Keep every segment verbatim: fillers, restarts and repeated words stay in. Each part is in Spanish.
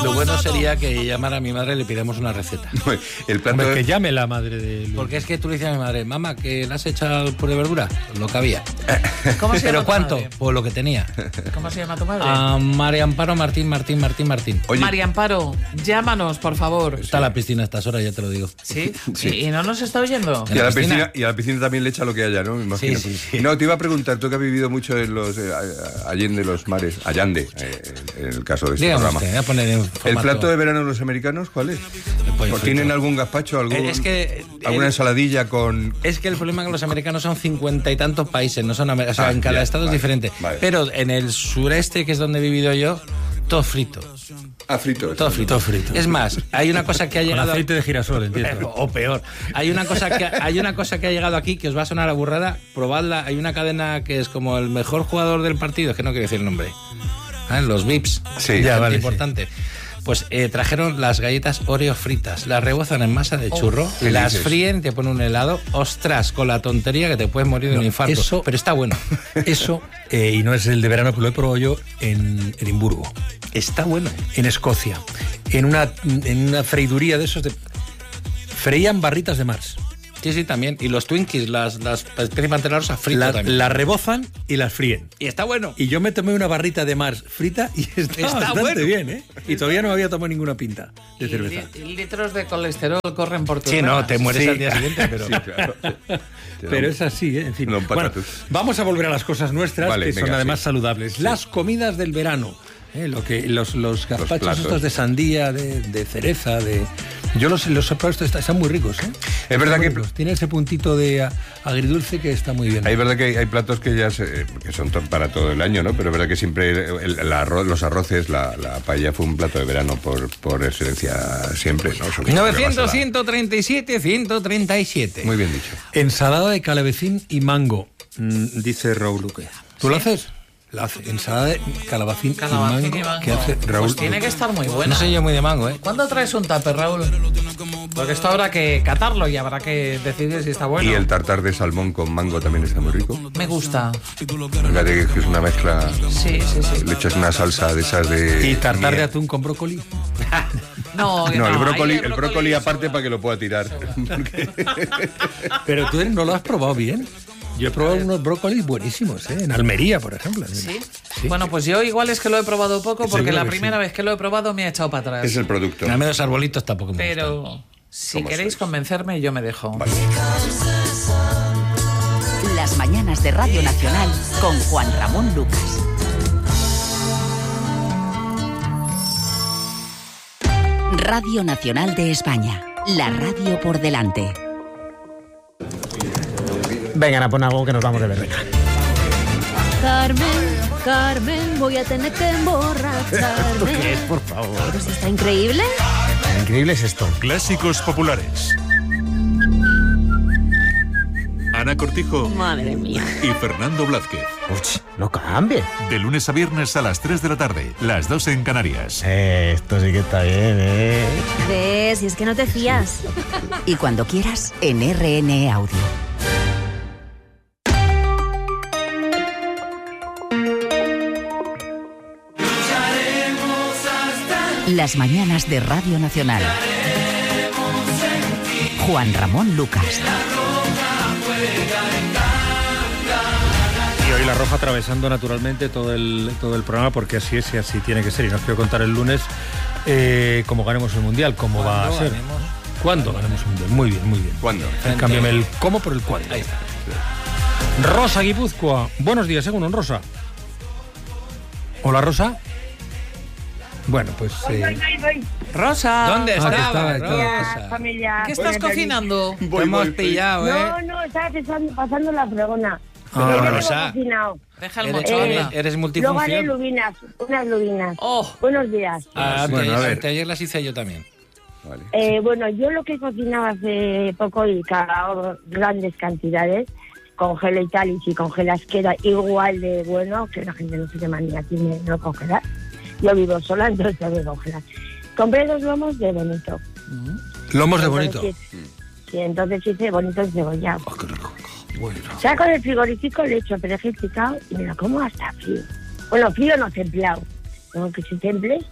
Lo bueno sería que llamara a mi madre y le pidamos una receta. El plato Hombre, de... que llame la madre de Luis. Porque es que tú le dices a mi madre, mamá, que le has echado al puré de verdura. Lo que había. ¿Cómo se llama ¿Pero tu cuánto? madre? Pues lo que tenía. ¿Cómo se llama tu madre? A María Amparo Martín, Martín, Martín, Martín. Oye, María Amparo, llámanos, por favor. Está en la piscina a estas horas, ya te lo digo. ¿Sí? Sí. ¿Y, y no nos está oyendo? y a, la piscina? piscina, y a la piscina también le echa lo que haya, ¿no? Me imagino. Sí, sí, sí. No, te iba a preguntar, tú que has vivido mucho en los eh, allende los mares, allande, eh, en el caso de este Dígame programa. usted, voy a poner en ¿El formato- plato de verano de los americanos cuál es? pollo ¿O frito. tienen algún gazpacho, algún, Eh, es que, alguna eh, ensaladilla con...? Es que el problema es que los americanos son cincuenta y tantos países, no son amer- o sea, Ah, en cada ya, estado vale, es diferente. vale. Pero en el sureste, que es donde he vivido yo, todo frito. Ah, frito. Todo frito. frito. Es más, hay una cosa que ha Con llegado... aceite de girasol, entiendo. O peor. Hay una cosa que hay una cosa que ha llegado aquí que os va a sonar a burrada. Probadla. Hay una cadena que es como el mejor jugador del partido, que no quiero decir el nombre. ¿Eh? Los V I Ps. Sí, Gente ya, vale, importante. Pues eh, trajeron las galletas Oreo fritas, las rebozan en masa de churro, ¿qué las dices? fríen, te ponen un helado, ostras, con la tontería que te puedes morir de un No, infarto. eso- pero está bueno. Eso, eh, y no es el de verano, pero lo he probado yo en Edimburgo, Está bueno. en Escocia, en una, en una freiduría de esos de... Freían barritas de Mars. Sí, sí, también. Y los Twinkies, las, las especies pantelarosas fritas La- también. Las rebozan y las fríen. Y está bueno. Y yo me tomé una barrita de Mars frita y está, Está bastante bueno. bien, ¿eh? Y todavía no había tomado ninguna pinta de Y cerveza. li- litros de colesterol corren por tus Sí, no, venas. te mueres Sí. al día siguiente, pero... Sí, claro. Pero es así, ¿eh? En fin. No, un Bueno, patatús. vamos a volver a las cosas nuestras, Vale, que son venga, además sí. saludables. Las comidas del verano. ¿eh? Lo que, los, los gazpachos platos. estos de sandía, de, de cereza, de... Yo los, los he probado, estos están muy ricos, ¿eh? Es verdad Están muy que- ricos. Tiene ese puntito de a- agridulce que está muy bien. Hay verdad que hay, hay platos que ya se- que son to- para todo el año, ¿no? Pero es verdad que siempre el, el arroz, los arroces, la, la paella fue un plato de verano por, por excelencia siempre, ¿no? Sobre todo novecientos, que vas a la- ciento treinta y siete, ciento treinta y siete. Muy bien dicho. Ensalada de calabacín y mango, mm, dice Raúl Luque. ¿Tú lo haces? La hace. Ensalada de calabacín, Calabacín y, y mango, mango. que hace Raúl Pues tiene Luque. que estar muy No buena. soy yo muy de mango, ¿eh? ¿Cuándo traes un tupper, Raúl? Porque esto habrá que catarlo y habrá que decidir si está bueno. Y el tartar de salmón con mango también está muy rico. Me gusta. Fíjate que es una mezcla. Sí, sí, sí. Le echas una salsa de esas de. ¿Y tartar de miel. atún con brócoli? No, No, el brócoli, ahí el brócoli es aparte para que lo pueda tirar. Porque- Pero tú no lo has probado bien. Yo he probado unos brócolis buenísimos, ¿eh? En Almería, por ejemplo. ¿Sí? Sí. Bueno, pues yo igual es que lo he probado poco porque Seguro la que primera sí. vez que lo he probado me ha echado para atrás. es el producto. A mí los arbolitos tampoco me gustan. Pero si ¿Cómo queréis sois? convencerme, yo me dejo. Vale. Las mañanas de Radio Nacional con Juan Ramón Lucas. Radio Nacional de España. La radio por delante. Venga, pon algo que nos vamos de berreca. Carmen, Carmen, voy a tener que emborracharme. ¿Qué es, por favor? Pues está increíble. Lo increíble es esto. Clásicos populares. Ana Cortijo Madre mía. y Fernando Blázquez. Uch, no cambie. De lunes a viernes a las tres de la tarde, las dos en Canarias. Eh, esto sí que está bien, ¿eh? Ves, si es que no te fías. Y cuando quieras, en R N E Audio. Las mañanas de Radio Nacional. Juan Ramón Lucas. Y hoy la Roja atravesando naturalmente todo el, todo el programa, porque así es y así tiene que ser. Y nos quiero contar el lunes eh, cómo ganemos el Mundial, cómo va a ¿Cuándo ser. ganemos? ¿Cuándo ganemos el Mundial? Muy bien, muy bien. ¿Cuándo? Cámbiame el cómo por el cuándo. Ahí está. Rosa Guipúzcoa. Buenos días, según Rosa. Hola, Rosa. Bueno, pues... eh, Rosa, ¿Dónde Ah, que estaba, estaba, estaba. Rosa? Familia. ¿qué estás cocinando? Te hemos pillado, ¿eh? No, no, estaba pasando, pasando la fregona. Ah, Pero yo Rosa. tengo cocinado. Deja el Eres, mocho, eres, anda. eres Luego haré multifunción. lubinas, unas lubinas. Oh. Buenos días. Ah, Bueno, a antes- ver. anteayer las hice yo también. Vale. Eh, bueno, yo lo que cocinaba hace poco y cagado grandes cantidades, congelo y tal, y si congelas queda igual de bueno, que la gente no se qué manía tiene no congelar. Yo vivo sola, entonces tengo que congelar. Compré dos lomos de bonito. Lomos de Entonces, bonito. sí, sí, entonces hice bonito encebollado. Oh, qué rico. Bueno. Saco del frigorífico, le echo perejil picado y me lo como hasta frío. Bueno, frío no templado. Tengo que se temple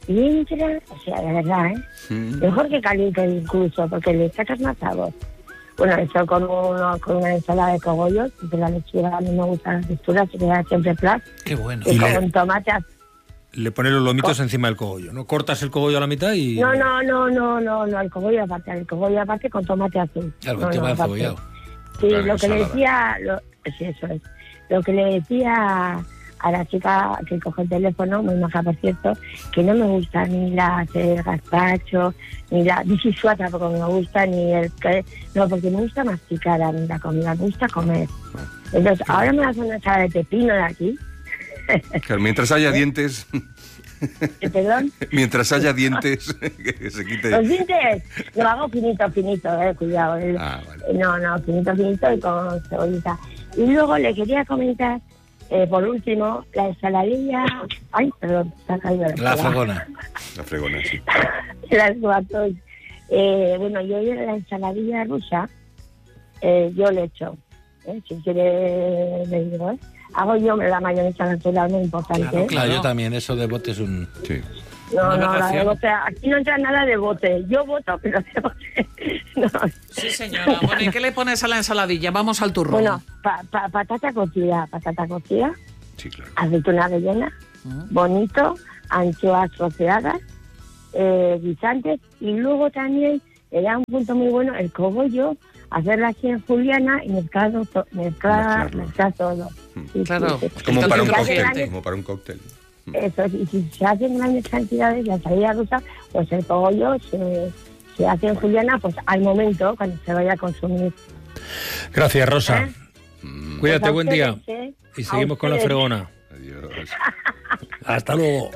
y entra, o sea, de verdad, ¿eh? Mm. Mejor que caliente incluso, porque le sacas más sabor. Bueno, eso con, uno, con una ensalada de cogollos, de la lechuga a mí me gustan las texturas, se queda siempre plas. Qué bueno. Y, y con le, tomate. Le pones los lomitos oh. encima del cogollo, ¿no? Cortas el cogollo a la mitad y... No, no, no, no, no, no, el cogollo aparte, el cogollo aparte con tomate azul. Claro, no, el tema no, del cebollado. Sí, claro, lo que ensalada. le decía, lo, sí, eso es, lo que le decía a la chica que coge el teléfono, muy maja por cierto, que no me gusta ni la hacer gazpacho, ni la bicisuata porque me gusta, ni el que, no, porque me gusta masticar a mí la comida, me gusta comer. Entonces, ahora me hace una ensalada de pepino de aquí. Claro, mientras haya dientes... ¿Perdón? Mientras haya dientes, que se quite... ¿Los dientes? Lo hago finito, finito, eh, cuidado. Eh. Ah, vale. No, no, finito, finito y con cebollita. Y luego le quería comentar, eh, por último, la ensaladilla... Ay, perdón, se ha caído la La fregona. La fregona, sí. Las guatos. Eh, bueno, yo la ensaladilla rusa, eh, yo le echo, eh, si quiere le digo, ¿eh? Hago yo la mayonesa natural, muy importante. Claro, claro, yo también, eso de bote es un... Sí. No, no, la de bote, aquí no entra nada de bote. Yo voto, pero de bote no. Sí, señora. Bueno, ¿y qué le pones a la ensaladilla? Vamos al turrón. Bueno, pa, pa, patata cocida, patata cocida, Sí, claro. aceituna rellena, uh-huh. bonito, anchoas troceadas, eh, guisantes, y luego también le da un punto muy bueno el cogollo, hacerla así en juliana y mezclar, to, mezclar, mezclar todo. Sí, claro. Sí, sí. Como para un cóctel, grandes, como para un cóctel. Eso, y si se hacen grandes cantidades, la ensalada rusa, pues el cogollo se, se hace en juliana pues al momento, cuando se vaya a consumir. Gracias, Rosa. ¿Eh? Mm. Cuídate, pues buen día. Ustedes, ¿eh? Y seguimos con la fregona. Adiós. Hasta luego.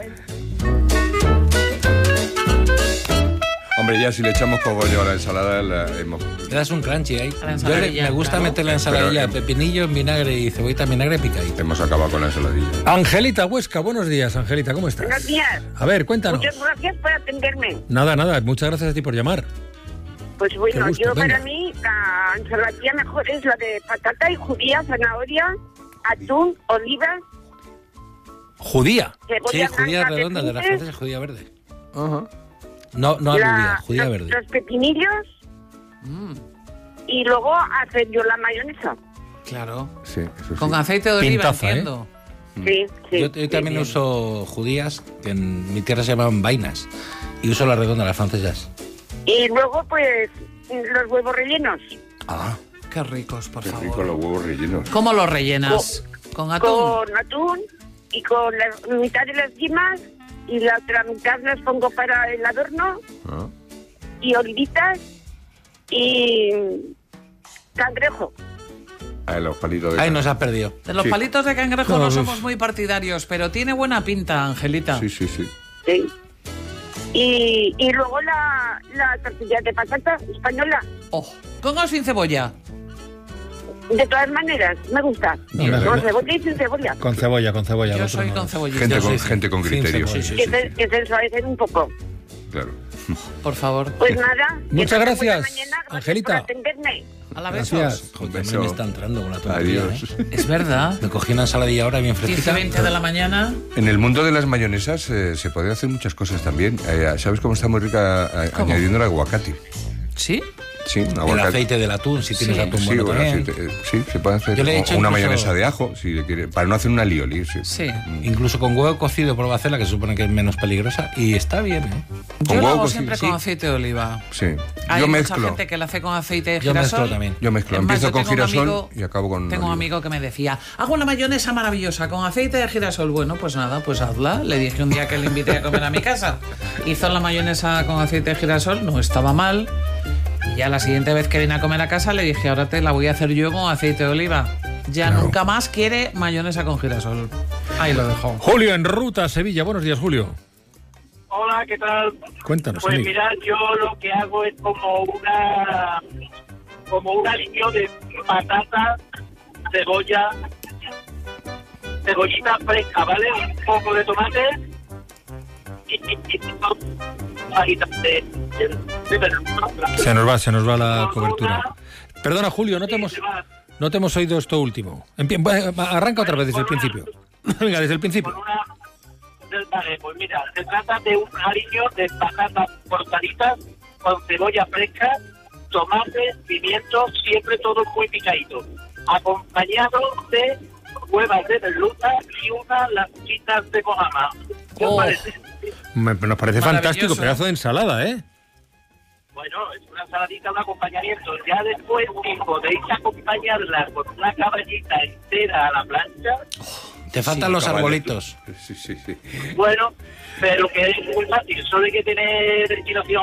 Hombre, ya si le echamos cogollo a la ensalada, la hemos... Le das un crunchy ahí. Yo le, me gusta claro. meter la ensaladilla, Pero, pepinillo, vinagre y cebollita en vinagre picadito. Hemos acabado con la ensaladilla. Angelita Huesca, buenos días, Angelita, ¿cómo estás? Buenos días. A ver, cuéntanos. Muchas gracias por atenderme. Nada, nada, muchas gracias a ti por llamar. Pues bueno, gusto, yo venga. para mí la ensaladilla mejor es la de patata y judía, zanahoria, atún, olivas. ¿Judía? Sí, judía redonda, de la francesa, judía verde. Ajá. Uh-huh. No, no alubia, judía los, verde. Los pepinillos mm. y luego hacer yo la mayonesa. Claro. Sí, eso sí. Con aceite de oliva, Pintaza, entiendo. ¿eh? Sí, sí. Yo, yo sí, también sí. uso judías, que en mi tierra se llaman vainas, y uso la redonda, las francesas. Y luego, pues, los huevos rellenos. Ah, qué ricos, por Qué favor. rico los huevos rellenos. ¿Cómo los rellenas? Con, ¿Con atún? Con atún y con la mitad de las yemas y la otra mitad las pongo para el adorno. Ah. Y olivitas y cangrejo. Ah, los palitos de ahí nos has perdido. De los sí. palitos de cangrejo no, no uf. somos muy partidarios, pero tiene buena pinta, Angelita. Sí, sí, sí. Sí. Y, y luego la, la tortilla de patata española. Oh, ¿con o sin cebolla? De todas maneras, me gusta. No, no, con no. cebolla y sin cebolla. Con cebolla, con cebolla. Yo otro soy no. con cebollita. Gente Yo con, soy- gente con Sin criterio. cebolla. Sí, sí, Que sí, se, sí. que se ensuavecen un poco. Claro. Por favor. Pues nada. que Muchas pasen buena gracias, mañana, gracias Angelita. por atenderme. A la Gracias. besos. Joder, Un me beso. está entrando con la tontería, Adiós. ¿eh? Es verdad. Me cogí una ensaladilla ahora bien quince, fresquita. veinte de la mañana. En el mundo de las mayonesas eh, se puede hacer muchas cosas también. Eh, ¿Sabes cómo está muy rica eh, ¿Cómo? añadiendo el aguacate? ¿Sí? Sí, El aguacate. aceite del atún, si tienes Sí. atún Sí, bueno bueno, también. sí, eh, sí, se puede hacer. Yo le he O- hecho o una incluso- mayonesa de ajo, si le quiere, para no hacer una lioli. Sí. Sí. Incluso con huevo cocido por hacerla, que se supone que es menos peligrosa, y está bien, ¿eh? Yo huevo lo hago cocido, siempre sí. con aceite de oliva. Sí. Hay Yo mucha mezclo. gente que la hace con aceite de Yo girasol. mezclo también. Yo mezclo. Es más, Empiezo yo con tengo un girasol amigo- y acabo con. Tengo un oliva. amigo que me decía, hago una mayonesa maravillosa con aceite de girasol. Bueno, pues nada, pues hazla. Le dije un día que le invité a comer a mi casa. Hizo la mayonesa con aceite de girasol, no estaba mal. Y ya la siguiente vez que vine a comer a casa le dije, ahora te la voy a hacer yo con aceite de oliva. Ya Claro. nunca más quiere mayonesa con girasol. Ahí lo dejo. Julio en ruta a Sevilla. Buenos días, Julio. Hola, ¿qué tal? Cuéntanos, Pues amigo. mira, yo lo que hago es como una como un aliño de patata, cebolla, cebollita fresca, ¿vale? Un poco de tomate y, y, y fajitas de, de, de verdura. Se nos va, se nos va la cobertura. Perdona, Julio, no te hemos, Y va no te hemos oído esto último. Empie- va- Arranca otra vez desde el principio. Venga, desde el principio. con una Vale, pues mira, se trata de un aliño de patatas cortaditas con cebolla fresca, tomate, pimiento, siempre todo muy picadito, acompañado de huevas de merluza y unas lancitas de mojama. ¿Qué os Oh. parece? Me- nos parece fantástico, pedazo de ensalada, ¿eh? Bueno, es una ensaladita, un acompañamiento. Ya después, si podéis acompañarla con una caballita entera a la plancha, Te faltan Sí, los caballo. arbolitos. Sí, sí, sí. bueno, pero que es muy fácil, solo hay que tener destilación.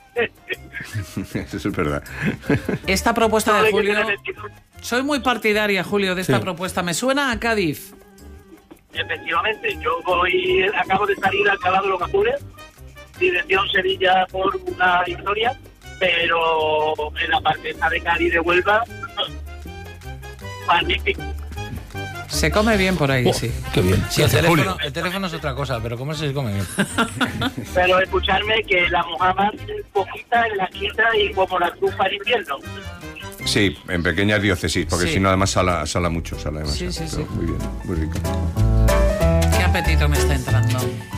Eso es verdad. Esta propuesta Solo de hay que Julio, tener destilación. soy muy partidaria, Julio, de esta Sí. propuesta. Me suena a Cádiz. Efectivamente, yo voy, acabo de salir al Calado de los Azules, dirección Sevilla por una historia, pero en la parte esta de Cádiz de Huelva, magnífico. Se come bien por ahí, Oh, sí. Qué bien. Sí, el Gracias, teléfono, Julio. el teléfono es otra cosa, pero ¿cómo se come bien? Pero escucharme que la mojama es poquita en la quinta y como la trufa en invierno. Sí, en pequeñas diócesis, porque Sí. si no, además sala, sala mucho, sala demasiado. Sí, sí, Pero sí. Muy bien, muy rico. Qué apetito me está entrando.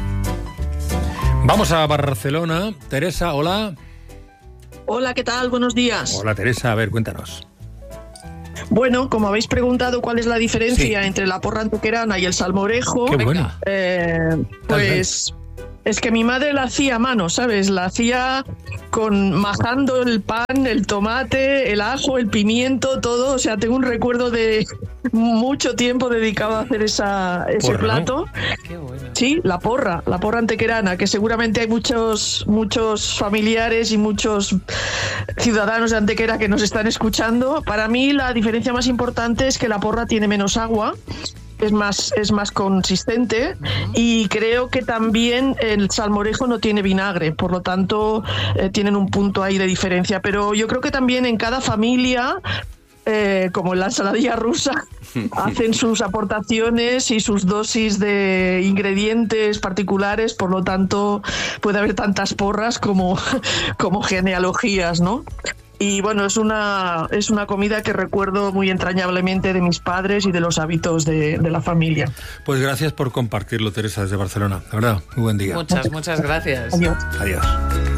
Vamos a Barcelona. Teresa, hola. Hola, ¿qué tal? Buenos días. Hola, Teresa, a ver, cuéntanos. Bueno, como habéis preguntado cuál es la diferencia Sí. entre la porra antequerana y el salmorejo, Qué bueno. eh, pues es que mi madre la hacía a mano, ¿sabes? La hacía con majando el pan, el tomate, el ajo, el pimiento, todo. O sea, tengo un recuerdo de mucho tiempo dedicado a hacer esa, ese Porra, ¿no? plato. Qué bueno. Sí, la porra, la porra antequerana, que seguramente hay muchos, muchos familiares y muchos ciudadanos de Antequera que nos están escuchando. Para mí la diferencia más importante es que la porra tiene menos agua. Es más, es más consistente y creo que también el salmorejo no tiene vinagre, por lo tanto eh, tienen un punto ahí de diferencia. Pero yo creo que también en cada familia, eh, como en la ensaladilla rusa, hacen sus aportaciones y sus dosis de ingredientes particulares, por lo tanto puede haber tantas porras como, como genealogías, ¿no? Y bueno, es una, es una comida que recuerdo muy entrañablemente de mis padres y de los hábitos de, de la familia. Pues gracias por compartirlo, Teresa, desde Barcelona. La verdad, muy buen día. Muchas, muchas gracias. Adiós. Adiós.